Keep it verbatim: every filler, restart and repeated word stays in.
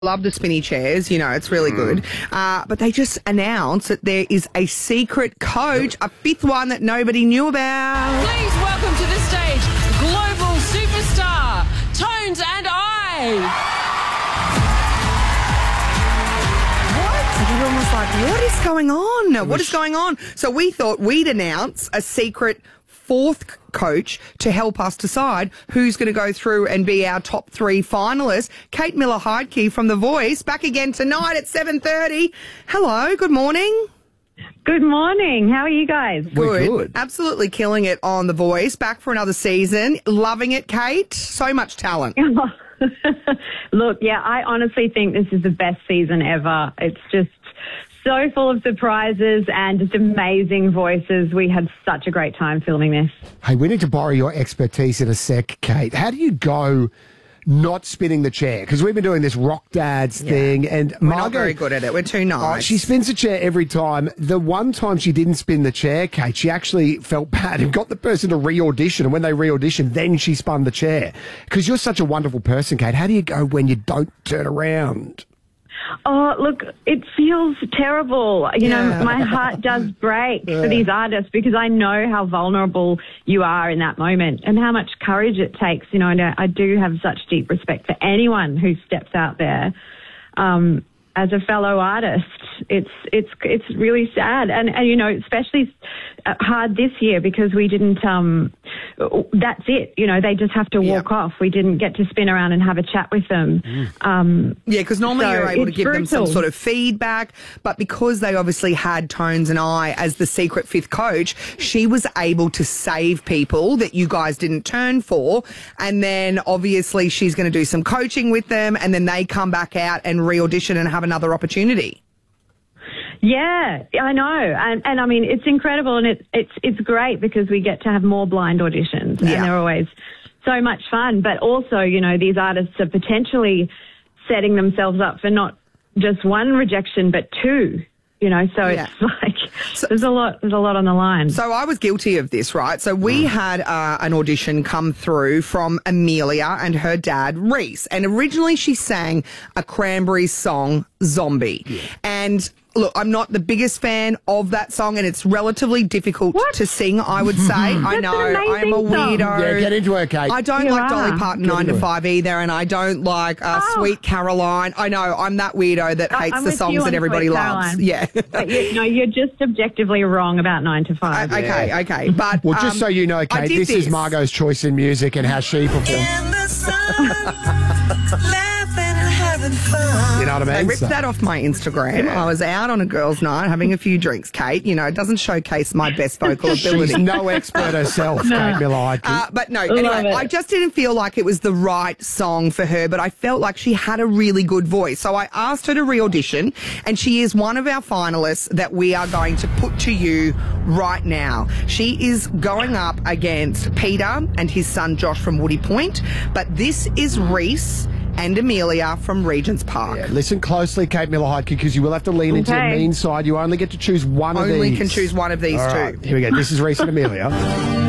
Love the spinny chairs, you know, it's really good. Uh, but they just announced that there is a secret coach, a fifth one that nobody knew about. Please welcome to the stage global superstar, Tones and I. What? Everyone was like, what is going on? What is going on? So we thought we'd announce a secret fourth coach to help us decide who's going to go through and be our top three finalists. Kate Miller-Heidke from The Voice, back again tonight at seven thirty. Hello, good morning. Good morning. How are you guys? Good. good. Absolutely killing it on The Voice. Back for another season. Loving it, Kate. So much talent. Look, yeah, I honestly think this is the best season ever. It's just so full of surprises and just amazing voices. We had such a great time filming this. Hey, we need to borrow your expertise in a sec, Kate. How do you go not spinning the chair? Because we've been doing this rock dads yeah. thing, and we're Margot, not very good at it. We're too nice. Oh, she spins the chair every time. The one time she didn't spin the chair, Kate, she actually felt bad and got the person to re-audition. And when they re-auditioned, then she spun the chair. Because you're such a wonderful person, Kate. How do you go when you don't turn around? Oh, look, it feels terrible. You Yeah. know, my heart does break for these artists because I know how vulnerable you are in that moment and how much courage it takes. You know, and I do have such deep respect for anyone who steps out there. Um, as a fellow artist, it's it's it's really sad, and and you know, especially hard this year because we didn't. Um, that's it. You know, they just have to walk yeah. off. We didn't get to spin around and have a chat with them. Mm. Um, yeah, because normally so you're able to give brutal. them some sort of feedback, but because they obviously had Tones and I as the secret fifth coach, she was able to save people that you guys didn't turn for, and then obviously she's going to do some coaching with them, and then they come back out and re-audition and have another opportunity. Yeah, I know, and and I mean it's incredible, and it's it's it's great because we get to have more blind auditions, yeah. and they're always so much fun. But also, you know, these artists are potentially setting themselves up for not just one rejection but two. You know, so yeah. it's like so, there's a lot there's a lot on the line. So I was guilty of this, right? So we had uh, an audition come through from Amelia and her dad, Reese, and originally she sang a Cranberries song, Zombie, yeah. and look, I'm not the biggest fan of that song, and it's relatively difficult what? to sing, I would say. I know, I'm a weirdo. Yeah, get into it, Kate. I don't You like are. Dolly Parton Get nine to into it. five either, and I don't like uh, Oh. Sweet Caroline. I know, I'm that weirdo that I- hates I'm the with songs you that on everybody Sweet loves. Caroline. Yeah. But you, no, you're just objectively wrong about nine to five. Uh, okay, okay. But Well, just um, so you know, I Kate, did this, is Margot's choice in music and how she performs. In the sun, laughing and having fun. You know what I I mean? ripped So- that off my Instagram. I was out on a girls' night having a few drinks, Kate. You know, it doesn't showcase my best vocal She's ability. no expert herself, Kate Miller-Heidke. Uh, but no, Love anyway, it. I just didn't feel like it was the right song for her, but I felt like she had a really good voice. So I asked her to re-audition, and she is one of our finalists that we are going to put to you right now. She is going up against Peter and his son Josh from Woody Point, but this is Reese and Amelia from Regent's Park. Yeah, listen closely, Kate Miller-Heidke, because you will have to lean into the Okay. mean side. You only get to choose one of these. Only can choose one of these All two. right, here we go. This is Reese and Amelia.